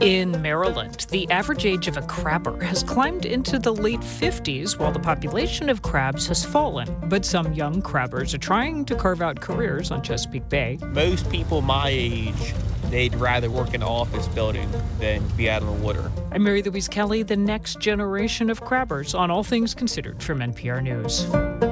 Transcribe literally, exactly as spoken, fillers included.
In Maryland, the average age of a crabber has climbed into the late fifties while the population of crabs has fallen. But some young crabbers are trying to carve out careers on Chesapeake Bay. Most people my age, they'd rather work in an office building than be out on the water. I'm Mary Louise Kelly, the next generation of crabbers on All Things Considered from N P R News.